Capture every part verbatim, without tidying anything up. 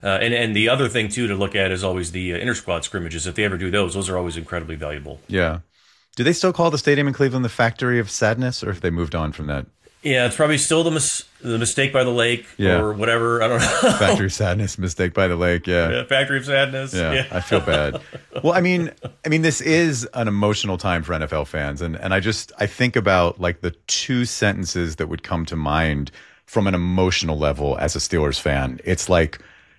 Uh, and and the other thing too to look at is always the uh, inter squad scrimmages. If they ever do those, those are always incredibly valuable. Yeah. Do they still call the stadium in Cleveland the Factory of Sadness, or have they moved on from that? Yeah, it's probably still the mis- the Mistake by the Lake Yeah. or whatever. I don't know. Factory of Sadness, Mistake by the Lake. Yeah. Yeah, Factory of Sadness. Yeah, Yeah. I feel bad. Well, I mean, I mean, this is an emotional time for N F L fans, and and I just I think about like the two sentences that would come to mind from an emotional level as a Steelers fan. It's like,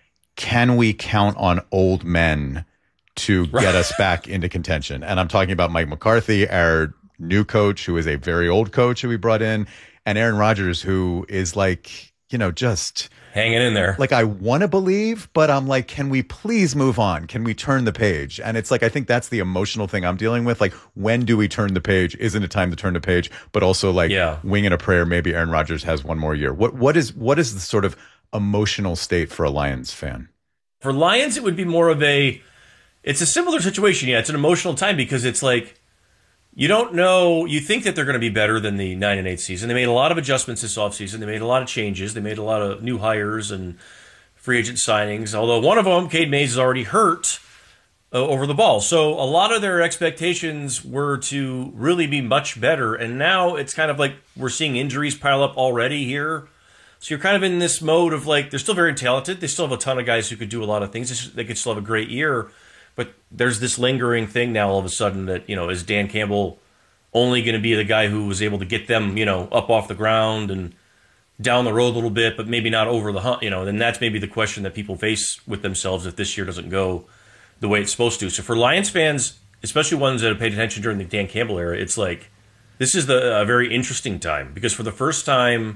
can we count on old men to get us back into contention? And I'm talking about Mike McCarthy, our new coach, who is a very old coach who we brought in, and Aaron Rodgers, who is like, you know, just Hanging in there. like, I want to believe, but I'm like, can we please move on? Can we turn the page? And it's like, I think that's the emotional thing I'm dealing with. Like, when do we turn the page? Isn't it time to turn the page? But also like Yeah. winging a prayer, maybe Aaron Rodgers has one more year. What What is what is the sort of emotional state for a Lions fan? For Lions, it would be more of a, it's a similar situation. Yeah, it's an emotional time because it's like, you don't know, you think that they're going to be better than the nine and eight season. They made a lot of adjustments this offseason. They made a lot of changes. They made a lot of new hires and free agent signings. Although one of them, Cade Mays, is already hurt uh, over the ball. So a lot of their expectations were to really be much better. And now it's kind of like we're seeing injuries pile up already here. So you're kind of in this mode of like, they're still very talented. They still have a ton of guys who could do a lot of things. They could still have a great year. But there's this lingering thing now all of a sudden that, you know, is Dan Campbell only going to be the guy who was able to get them, you know, up off the ground and down the road a little bit, but maybe not over the hump, you know, then that's maybe the question that people face with themselves if this year doesn't go the way it's supposed to. So for Lions fans, especially ones that have paid attention during the Dan Campbell era, it's like, this is the, a very interesting time because for the first time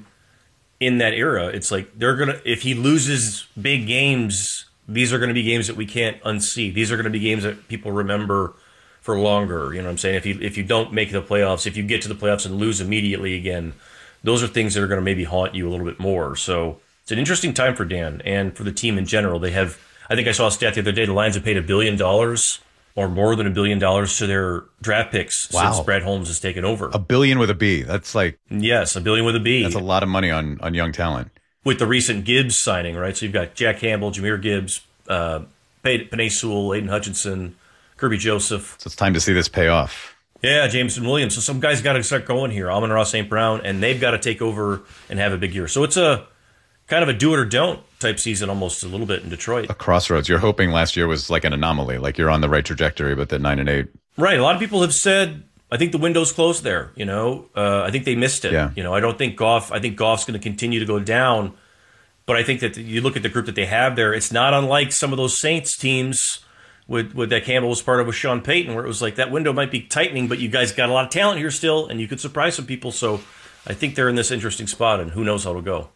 in that era, it's like they're going to, if he loses big games, these are going to be games that we can't unsee. These are going to be games that people remember for longer. You know what I'm saying? If you if you don't make the playoffs, if you get to the playoffs and lose immediately again, those are things that are going to maybe haunt you a little bit more. So it's an interesting time for Dan and for the team in general. They have, I think I saw a stat the other day, the Lions have paid a billion dollars or more than a billion dollars to their draft picks Wow. since Brad Holmes has taken over. A billion with a B. That's like, Yes, a billion with a B. that's a lot of money on on young talent. With the recent Gibbs signing, right? So you've got Jack Campbell, Jahmyr Gibbs, uh, Penei Sewell, Aiden Hutchinson, Kirby Joseph. So it's time to see this pay off. Yeah, Jameson Williams. So some guys got to start going here. Amon-Ra Saint Brown, and they've got to take over and have a big year. So it's a kind of a do it or don't type season almost a little bit in Detroit. A crossroads. You're hoping last year was like an anomaly, like you're on the right trajectory, but the nine and eight. Right. A lot of people have said, I think the window's closed there. You know, uh, I think they missed it. Yeah. You know, I don't think Goff, I think Goff's going to continue to go down. But I think that you look at the group that they have there, it's not unlike some of those Saints teams with, with that Campbell was part of with Sean Payton, where it was like that window might be tightening, but you guys got a lot of talent here still, and you could surprise some people. So I think they're in this interesting spot, and who knows how it'll go.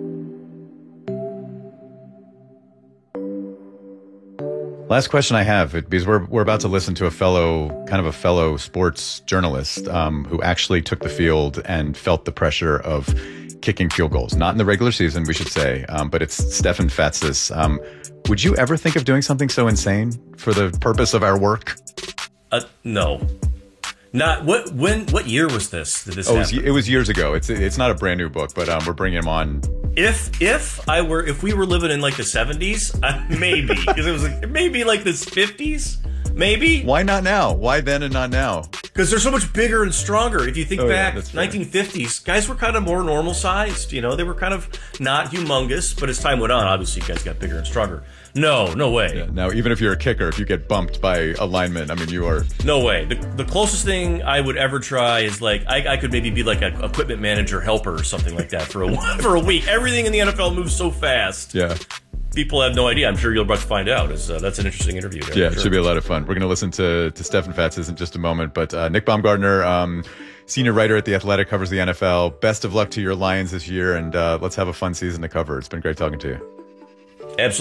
Last question I have, because we're we're about to listen to a fellow, kind of a fellow sports journalist um, who actually took the field and felt the pressure of kicking field goals. Not in the regular season, we should say, um, but it's Stefan Fatsis. Um, would you ever think of doing something so insane for the purpose of our work? Uh, no. Not what when what year was this? Did this Oh, it was, happen? it was years ago. It's it's not a brand new book, but um, we're bringing him on. If if I were if we were living in like the seventies, uh, maybe because it was like, maybe like the fifties, maybe Why not now? Why then and not now? because they're so much bigger and stronger. If you think Oh, yeah, back, that's fair. nineteen fifties, guys were kind of more normal sized. You know, they were kind of not humongous, but as time went on, obviously, guys got bigger and stronger. No, no way. Yeah, now, even if you're a kicker, if you get bumped by a lineman, I mean, you are. No way. The, the closest thing I would ever try is like I, I could maybe be like an equipment manager helper or something like that for a for a week. Everything in the N F L moves so fast. Yeah. People have no idea. I'm sure you're about to find out. It's, uh, that's an interesting interview. There, Yeah, I'm it sure. should be a lot of fun. We're going to listen to to Stefan Fatsis in just a moment, but uh, Nick Baumgartner, um, senior writer at The Athletic, covers the N F L. Best of luck to your Lions this year, and uh, let's have a fun season to cover. It's been great talking to you. Absolutely.